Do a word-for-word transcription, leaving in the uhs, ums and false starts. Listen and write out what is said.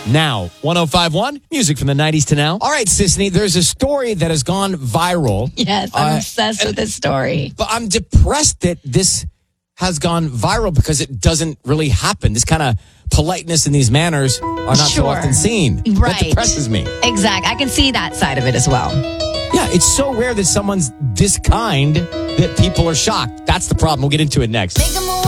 now. one oh five point one, music from the nineties to now. All right, Sisney, there's a story that has gone viral. Yes, I'm Uh, obsessed with this story. But I'm depressed that this has gone viral because it doesn't really happen. This kind of politeness and these manners are not so Sure. often seen. Right. That depresses me. Exact. I can see that side of it as well. Yeah, it's so rare that someone's this kind that people are shocked. That's the problem. We'll get into it next. Make 'em